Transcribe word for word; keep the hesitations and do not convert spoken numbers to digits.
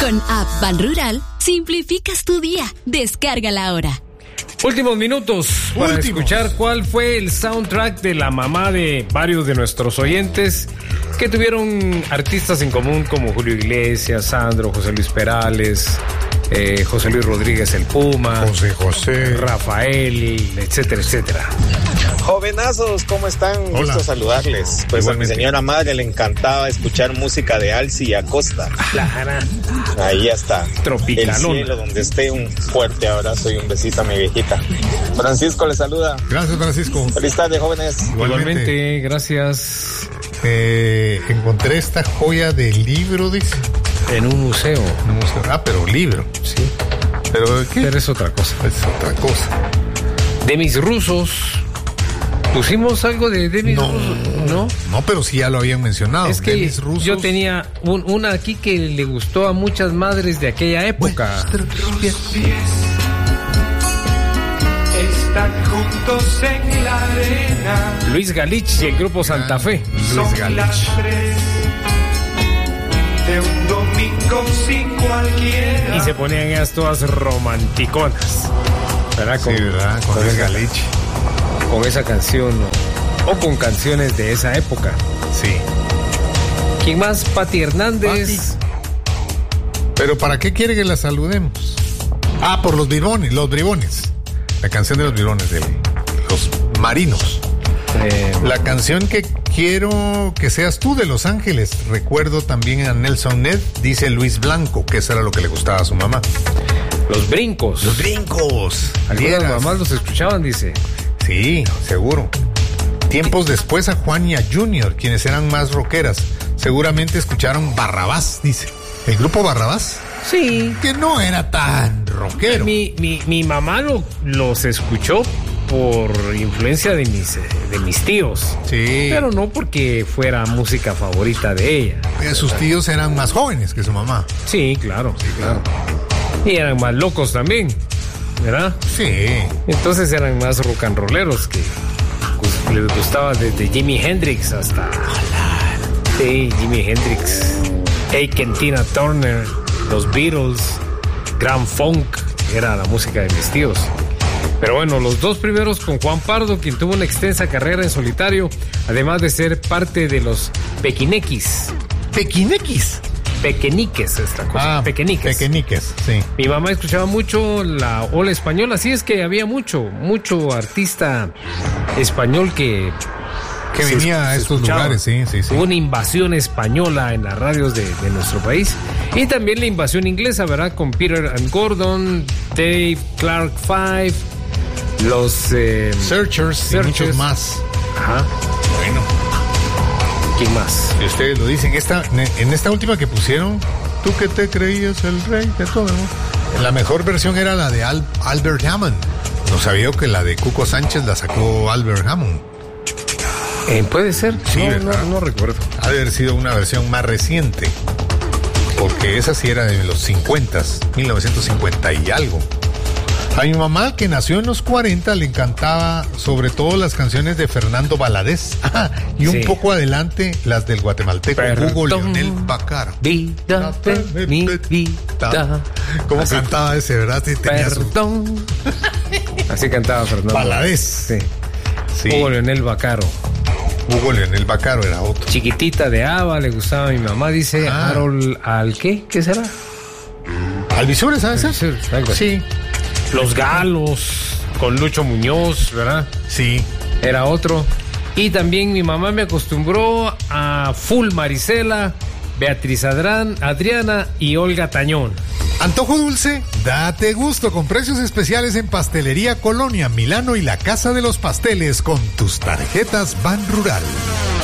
Con App Ban Rural, simplificas tu día. Descárgala ahora. Últimos minutos para Últimos. escuchar cuál fue el soundtrack de la mamá de varios de nuestros oyentes que tuvieron artistas en común como Julio Iglesias, Sandro, José Luis Perales, eh, José Luis Rodríguez el Puma, José José. Rafael, etcétera, etcétera. Jovenazos, ¿cómo están? Hola. Gusto saludarles. Pues Igualmente. a mi señora madre le encantaba escuchar música de Alci y Acosta. Clara. Ahí está. El Tropicalona. cielo donde esté. Un fuerte abrazo y un besito a mi viejita. Francisco le saluda. Gracias, Francisco. Feliz tarde, jóvenes. Igualmente, gracias. Eh, encontré esta joya de libro, dice. En un museo. No, museo. Ah, pero libro. Sí, ¿Pero qué? pero es otra cosa. Es otra cosa. De mis rusos. ¿Pusimos algo de Demis No. Rusos? No. No, pero sí ya lo habían mencionado. Es que Demis Rusos. yo tenía un, una aquí que le gustó a muchas madres de aquella época. Están juntos en la arena. Luis Galich y el grupo Santa Fe. Son Luis Galich. las tres de un domingo sin cualquiera. Y se ponían ellas todas romanticonas. ¿Verdad? Sí, ¿verdad? Con Luis esa, Galich. con esa canción o, o con canciones de esa época. Sí. ¿Quién más? Pati Hernández. Pero ¿para qué quiere que la saludemos? Ah, por los bribones, los bribones. La canción de los bribones, de los marinos. Eh, La canción que quiero que seas tú, de Los Ángeles. Recuerdo también a Nelson Ned, dice Luis Blanco, que eso era lo que le gustaba a su mamá. los brincos. Los brincos. Algunas Vieras. mamás los escuchaban, dice. Sí, seguro. Tiempos después a Juania Junior, quienes eran más rockeras, seguramente escucharon Barrabás, dice. El grupo Barrabás, Sí. que no era tan rockero. Mi, mi, mi mamá lo, los escuchó por influencia de mis, eh, de mis tíos. Sí. Pero no porque fuera música favorita de ella. Eh, Sus tíos eran más jóvenes que su mamá. Sí, claro, sí, claro. Y eran más locos también, ¿verdad? Sí. Entonces eran más rock and rolleros que pues, les gustaba desde Jimi Hendrix hasta... Sí, Jimi Hendrix, Aiken, Tina Turner, los Beatles, Grand Funk, era la música de mis tíos. Pero bueno, los dos primeros con Juan Pardo, quien tuvo una extensa carrera en solitario, además de ser parte de los Pequinequis. Pequinequis. Pequeñiques es la cosa. Ah, Pequeñiques. Pequeñiques, sí. Mi mamá escuchaba mucho la ola española, así es que había mucho, mucho artista español que... Que se- venía a se estos escuchaba. lugares, sí, sí, sí. Hubo una invasión española en las radios de, de nuestro país. Y también la invasión inglesa, ¿verdad? Con Peter and Gordon, Dave Clark Five, los... eh, Searchers, Searchers. y muchos más. Ajá. Bueno, ¿Quién más? y ustedes lo dicen. Esta, en esta última que pusieron, tú que te creías el rey de todo, ¿no? La mejor versión era la de Al- Albert Hammond. No sabía que la de Cuco Sánchez la sacó Albert Hammond. Eh, ¿Puede ser? Sí, no, ¿verdad? no, no recuerdo. Ha de haber sido una versión más reciente, porque esa sí era de los cincuenta, mil novecientos cincuenta y algo. A mi mamá, que nació en los cuarenta, le encantaba sobre todo las canciones de Fernando Valadez. Ah, y un Sí. poco adelante las del guatemalteco Hugo Perdón. Leonel Bacaro. Vida de mi vida. ¿Cómo Así- cantaba ese, verdad? Sí, tenía su... Perdón. Así cantaba Fernando. Valadez. Sí. Sí, Hugo Leonel Bacaro. Hugo Leonel Bacaro era otro. Chiquitita de Ava, le gustaba a mi mamá, dice Ah. Harold, ¿al qué? ¿Qué será? ¿Alvisures, sabes? Alvisures, algo así. Sí, Los Galos, con Lucho Muñoz, ¿verdad? sí. Era otro. Y también mi mamá me acostumbró a Full Marisela, Beatriz Adrán, Adriana y Olga Tañón. Antojo dulce, date gusto con precios especiales en Pastelería Colonia, Milano y la Casa de los Pasteles con tus tarjetas Ban Rural.